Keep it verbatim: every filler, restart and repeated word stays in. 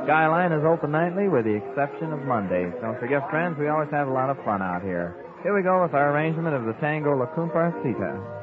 Skyline is open nightly with the exception of Mondays. Don't forget, friends, we always have a lot of fun out here. Here we go with our arrangement of the tango La Comparsita.